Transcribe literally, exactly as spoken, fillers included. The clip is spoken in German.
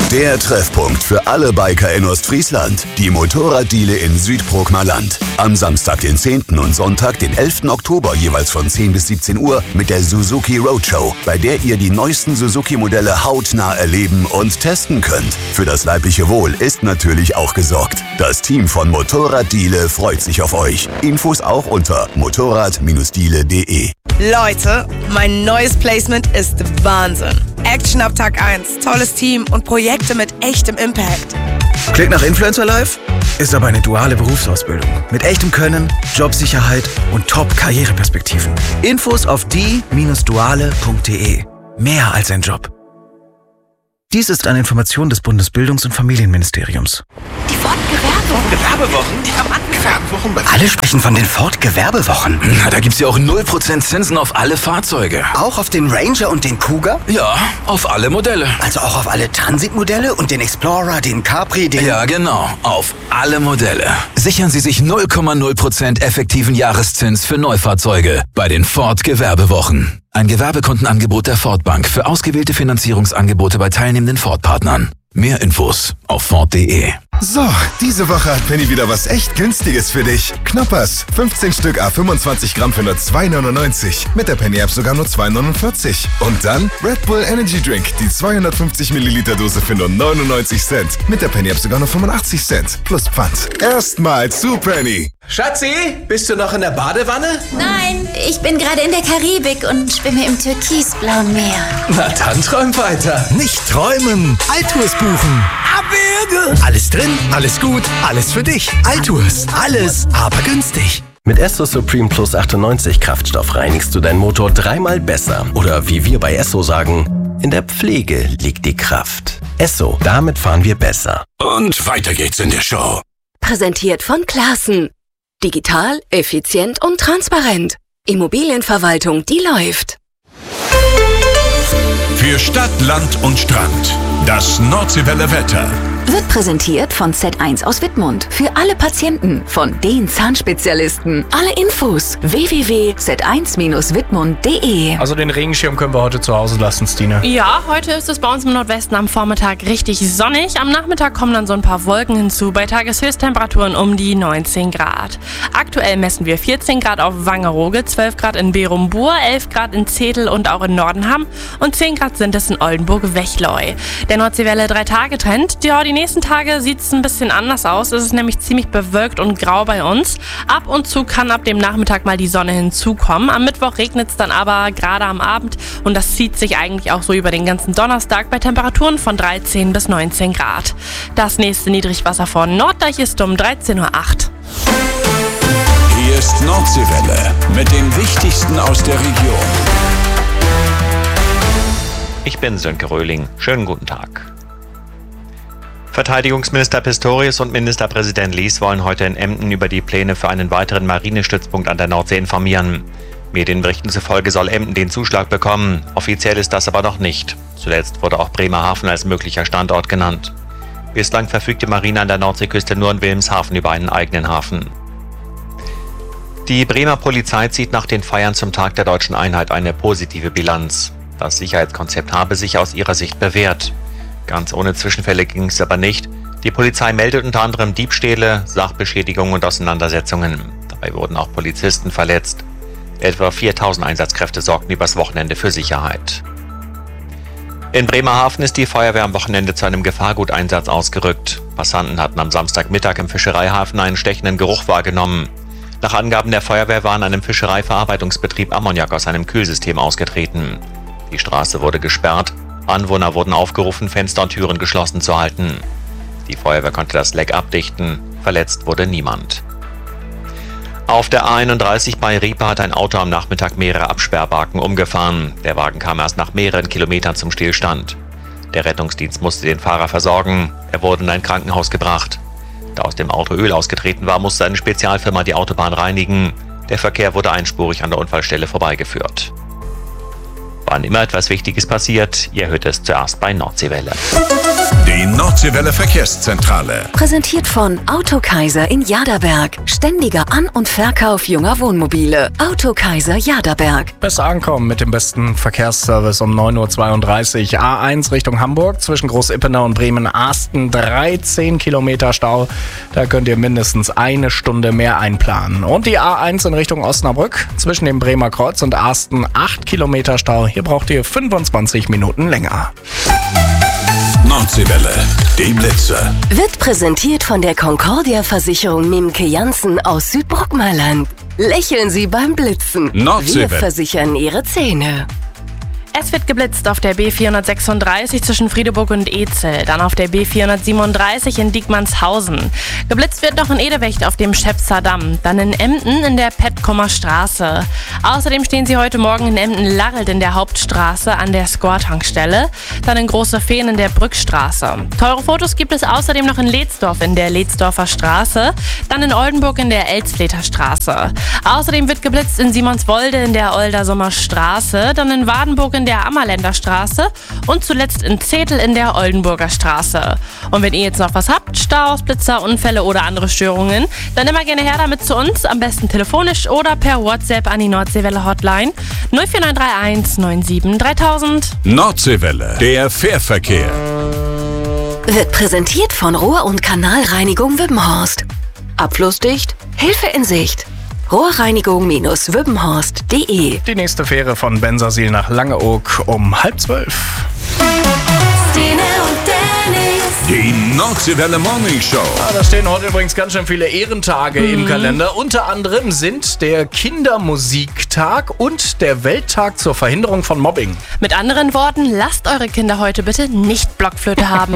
Der Treffpunkt für alle Biker in Ostfriesland. Die Motorraddeale in Südbrookmerland. Am Samstag, den zehnten und Sonntag, den elften Oktober, jeweils von zehn bis siebzehn Uhr mit der Suzuki Roadshow, bei der ihr die neuesten Suzuki-Modelle hautnah erleben und testen könnt. Für das leibliche Wohl ist natürlich auch gesorgt. Das Team von Motorraddeale freut sich auf euch. Infos auch unter motorrad deale punkt de. Leute, mein neues Placement ist Wahnsinn. Action ab Tag eins, tolles Team und Projekte mit echtem Impact. Klingt nach Influencer Life? Ist aber eine duale Berufsausbildung. Mit echtem Können, Jobsicherheit und Top-Karriereperspektiven. Infos auf die Bindestrich duale Punkt de. Mehr als ein Job. Dies ist eine Information des Bundesbildungs- und Familienministeriums. Die Ford-Gewerbewochen. Gewerbewochen? Die haben Gewerbewochen bei... Alle sprechen von den Ford-Gewerbewochen. Na, da gibt's ja auch null Prozent Zinsen auf alle Fahrzeuge. Auch auf den Ranger und den Cougar? Ja, auf alle Modelle. Also auch auf alle Transitmodelle und den Explorer, den Capri, den... Ja, genau. Auf alle Modelle. Sichern Sie sich null Komma null Prozent effektiven Jahreszins für Neufahrzeuge bei den Ford-Gewerbewochen. Ein Gewerbekundenangebot der Ford Bank für ausgewählte Finanzierungsangebote bei teilnehmenden Ford-Partnern. Mehr Infos auf ford punkt de. So, diese Woche hat Penny wieder was echt Günstiges für dich. Knoppers, fünfzehn Stück à fünfundzwanzig Gramm für nur zwei neunundneunzig. Mit der Penny-App sogar nur zwei neunundvierzig. Und dann Red Bull Energy Drink, die zweihundertfünfzig Milliliter Dose für nur neunundneunzig Cent. Mit der Penny-App sogar nur fünfundachtzig Cent. Plus Pfand. Erstmal zu Penny. Schatzi, bist du noch in der Badewanne? Nein, ich bin gerade in der Karibik und schwimme im türkisblauen Meer. Na dann träum weiter. Nicht träumen, Altours buchen. Abwürge. Alles drin, alles gut, alles für dich. Altours, alles, aber günstig. Mit Esso Supreme Plus achtundneunzig Kraftstoff reinigst du deinen Motor dreimal besser. Oder wie wir bei Esso sagen, in der Pflege liegt die Kraft. Esso, damit fahren wir besser. Und weiter geht's in der Show. Präsentiert von Classen. Digital, effizient und transparent. Immobilienverwaltung, die läuft. Für Stadt, Land und Strand. Das Nordseewelle Wetter. Wird präsentiert von Z eins aus Wittmund. Für alle Patienten von den Zahnspezialisten. Alle Infos w w w punkt z eins Bindestrich wittmund punkt de. Also den Regenschirm können wir heute zu Hause lassen, Stine. Ja, heute ist es bei uns im Nordwesten am Vormittag richtig sonnig. Am Nachmittag kommen dann so ein paar Wolken hinzu. Bei Tageshöchsttemperaturen um die neunzehn Grad. Aktuell messen wir vierzehn Grad auf Wangerooge, zwölf Grad in Berum-Bur, elf Grad in Zetel und auch in Nordenham und zehn Grad sind es in Oldenburg-Wechleu. Der Nordseewelle drei Tage Trend. Ja, die nächsten Tage sieht es ein bisschen anders aus. Es ist nämlich ziemlich bewölkt und grau bei uns. Ab und zu kann ab dem Nachmittag mal die Sonne hinzukommen. Am Mittwoch regnet es dann aber gerade am Abend und das zieht sich eigentlich auch so über den ganzen Donnerstag bei Temperaturen von dreizehn bis neunzehn Grad. Das nächste Niedrigwasser vor Norddeich ist um dreizehn Uhr acht. Hier ist Nordseewelle mit dem Wichtigsten aus der Region. Ich bin Sönke Röhling. Schönen guten Tag. Verteidigungsminister Pistorius und Ministerpräsident Lies wollen heute in Emden über die Pläne für einen weiteren Marinestützpunkt an der Nordsee informieren. Medienberichten zufolge soll Emden den Zuschlag bekommen. Offiziell ist das aber noch nicht. Zuletzt wurde auch Bremerhaven als möglicher Standort genannt. Bislang verfügt die Marine an der Nordseeküste nur in Wilhelmshaven über einen eigenen Hafen. Die Bremer Polizei zieht nach den Feiern zum Tag der Deutschen Einheit eine positive Bilanz. Das Sicherheitskonzept habe sich aus ihrer Sicht bewährt. Ganz ohne Zwischenfälle ging es aber nicht. Die Polizei meldet unter anderem Diebstähle, Sachbeschädigungen und Auseinandersetzungen. Dabei wurden auch Polizisten verletzt. Etwa viertausend Einsatzkräfte sorgten übers Wochenende für Sicherheit. In Bremerhaven ist die Feuerwehr am Wochenende zu einem Gefahrguteinsatz ausgerückt. Passanten hatten am Samstagmittag im Fischereihafen einen stechenden Geruch wahrgenommen. Nach Angaben der Feuerwehr war in einem Fischereiverarbeitungsbetrieb Ammoniak aus einem Kühlsystem ausgetreten. Die Straße wurde gesperrt. Anwohner wurden aufgerufen, Fenster und Türen geschlossen zu halten. Die Feuerwehr konnte das Leck abdichten. Verletzt wurde niemand. Auf der A einunddreißig bei Riepe hat ein Auto am Nachmittag mehrere Absperrbalken umgefahren. Der Wagen kam erst nach mehreren Kilometern zum Stillstand. Der Rettungsdienst musste den Fahrer versorgen. Er wurde in ein Krankenhaus gebracht. Da aus dem Auto Öl ausgetreten war, musste eine Spezialfirma die Autobahn reinigen. Der Verkehr wurde einspurig an der Unfallstelle vorbeigeführt. Wann immer etwas Wichtiges passiert, ihr hört es zuerst bei Nordseewelle. Die Nordseewelle Verkehrszentrale. Präsentiert von Autokaiser in Jaderberg. Ständiger An- und Verkauf junger Wohnmobile. Autokaiser Jaderberg. Besser ankommen mit dem besten Verkehrsservice um neun Uhr zweiunddreißig. A eins Richtung Hamburg zwischen Groß-Ippenau und Bremen-Arsten. dreizehn Kilometer Stau. Da könnt ihr mindestens eine Stunde mehr einplanen. Und die A eins in Richtung Osnabrück zwischen dem Bremer Kreuz und Arsten. acht Kilometer Stau. Hier braucht ihr fünfundzwanzig Minuten länger. Nordseewelle, die Blitze. Wird präsentiert von der Concordia-Versicherung Mimke Janssen aus Südbrockmaland. Lächeln Sie beim Blitzen. Nordseewelle. Wir versichern Ihre Zähne. Es wird geblitzt auf der B vierhundertsechsunddreißig zwischen Friedeburg und Ezel, dann auf der B vierhundertsiebenunddreißig in Diekmannshausen. Geblitzt wird noch in Edewecht auf dem Schäpzer Damm, dann in Emden in der Petkommer Straße. Außerdem stehen Sie heute Morgen in Emden-Larrelt in der Hauptstraße an der Score-Tankstelle, dann in Große Fehn in der Brückstraße. Teure Fotos gibt es außerdem noch in Lehtsdorf in der Letsdorfer Straße, dann in Oldenburg in der Elsfleter Straße. Außerdem wird geblitzt in Simonswolde in der Oldersommer Straße, dann in Wadenburg in der Ammerländer Straße und zuletzt in Zetel in der Oldenburger Straße. Und wenn ihr jetzt noch was habt, Staus, Blitzer, Unfälle oder andere Störungen, dann immer gerne her damit zu uns, am besten telefonisch oder per WhatsApp an die Nordseewelle Hotline null vier neun drei eins neun sieben dreitausend. Nordseewelle, der Fährverkehr. Wird präsentiert von Rohr- und Kanalreinigung Wippenhorst. Abflussdicht, Hilfe in Sicht. Rohrreinigung-wippenhorst punkt de. Die nächste Fähre von Bensersiel nach Langeoog um halb zwölf. Die Nordseewelle Morning Show. Ah, da stehen heute übrigens ganz schön viele Ehrentage mhm. im Kalender. Unter anderem sind der Kindermusiktag und der Welttag zur Verhinderung von Mobbing. Mit anderen Worten, lasst eure Kinder heute bitte nicht Blockflöte haben.